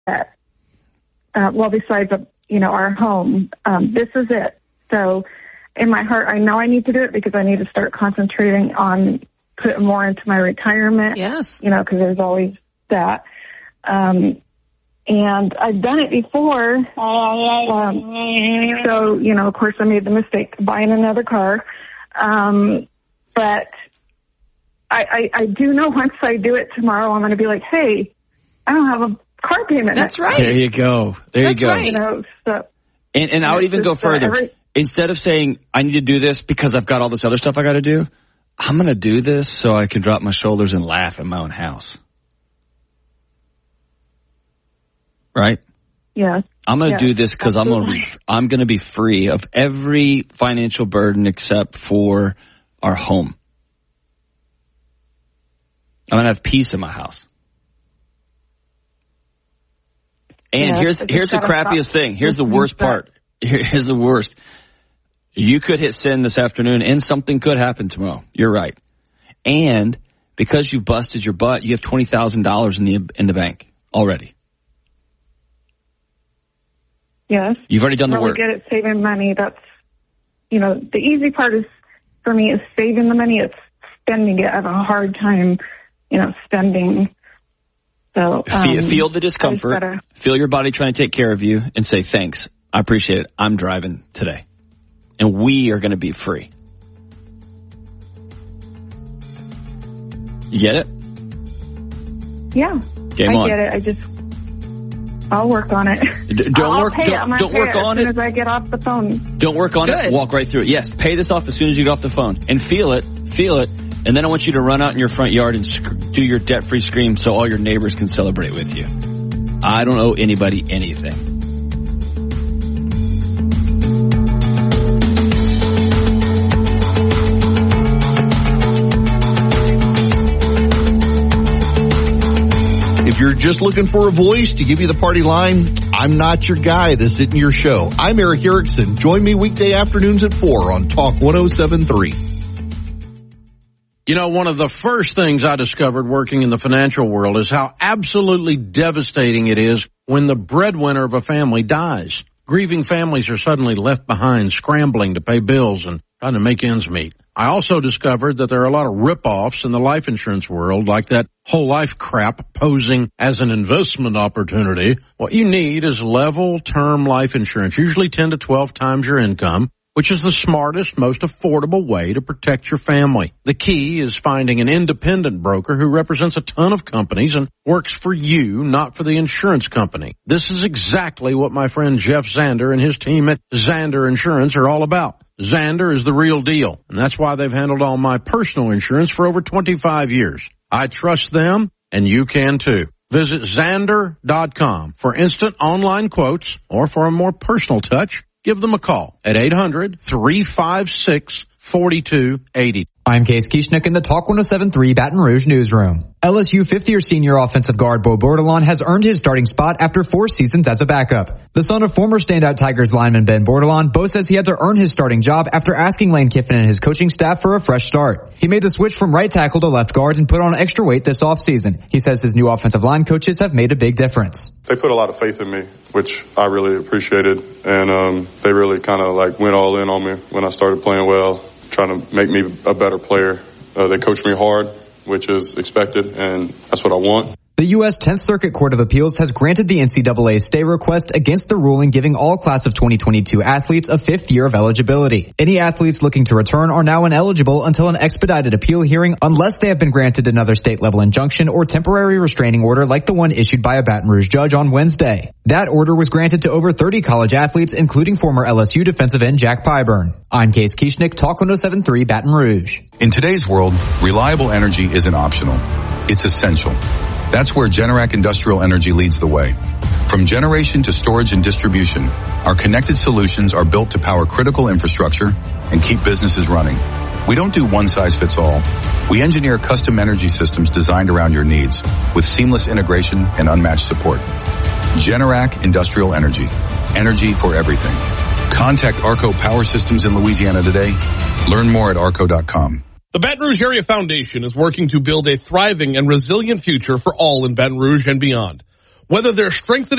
besides, our home, this is it. So in my heart, I know I need to do it because I need to start concentrating on putting more into my retirement. Yes. Because there's always that. And I've done it before. So, of course, I made the mistake of buying another car. But I do know once I do it tomorrow, I'm going to be like, hey, I don't have a car payment. That's right. There you go. There you go. Right. So, and I would even go further. Instead of saying, I need to do this because I've got all this other stuff I got to do, I'm going to do this so I can drop my shoulders and laugh in my own house. Right? Yeah. I'm going to do this because I'm going to be free of every financial burden except for our home. I'm going to have peace in my house. And here's the crappiest thing. Here's the worst part. Here's the worst. You could hit send this afternoon and something could happen tomorrow. You're right. And because you busted your butt, you have $20,000 in the bank already. Yes. You've already done the work. Really good at saving money. That's, the easy part for me is saving the money. It's spending it. I have a hard time, spending. So feel the discomfort. Feel your body trying to take care of you and say, thanks. I appreciate it. I'm driving today. And we are going to be free. You get it? Yeah. I get it. I'll work on it. Don't work on it as soon as I get off the phone. Don't work on it. Walk right through it. Yes, pay this off as soon as you get off the phone. And feel it. And then I want you to run out in your front yard and do your debt-free scream so all your neighbors can celebrate with you. I don't owe anybody anything. If you're just looking for a voice to give you the party line, I'm not your guy. This isn't your show. I'm Eric Erickson. Join me weekday afternoons at 4 on Talk 107.3. One of the first things I discovered working in the financial world is how absolutely devastating it is when the breadwinner of a family dies. Grieving families are suddenly left behind, scrambling to pay bills and trying to make ends meet. I also discovered that there are a lot of rip-offs in the life insurance world, like that whole life crap posing as an investment opportunity. What you need is level term life insurance, usually 10 to 12 times your income, which is the smartest, most affordable way to protect your family. The key is finding an independent broker who represents a ton of companies and works for you, not for the insurance company. This is exactly what my friend Jeff Zander and his team at Zander Insurance are all about. Zander is the real deal, and that's why they've handled all my personal insurance for over 25 years. I trust them, and you can too. Visit Zander.com for instant online quotes, or for a more personal touch, give them a call at 800-356-4280. I'm Case Kieschnick in the Talk 107.3 Baton Rouge newsroom. LSU fifth-year senior offensive guard Bo Bordelon has earned his starting spot after 4 seasons as a backup. The son of former standout Tigers lineman Ben Bordelon, Bo says he had to earn his starting job after asking Lane Kiffin and his coaching staff for a fresh start. He made the switch from right tackle to left guard and put on extra weight this offseason. He says his new offensive line coaches have made a big difference. They put a lot of faith in me, which I really appreciated, and they really kind of went all in on me when I started playing well, trying to make me a better player. They coached me hard, which is expected, and that's what I want. The U.S. 10th Circuit Court of Appeals has granted the NCAA stay request against the ruling giving all class of 2022 athletes a 5th year of eligibility. Any athletes looking to return are now ineligible until an expedited appeal hearing unless they have been granted another state-level injunction or temporary restraining order like the one issued by a Baton Rouge judge on Wednesday. That order was granted to over 30 college athletes, including former LSU defensive end Jack Pyburn. I'm Case Kieschnick, Talk 107.3 Baton Rouge. In today's world, reliable energy isn't optional. It's essential. That's where Generac Industrial Energy leads the way. From generation to storage and distribution, our connected solutions are built to power critical infrastructure and keep businesses running. We don't do one size fits all. We engineer custom energy systems designed around your needs with seamless integration and unmatched support. Generac Industrial Energy. Energy for everything. Contact Arco Power Systems in Louisiana today. Learn more at arco.com. The Baton Rouge Area Foundation is working to build a thriving and resilient future for all in Baton Rouge and beyond. Whether they're strengthening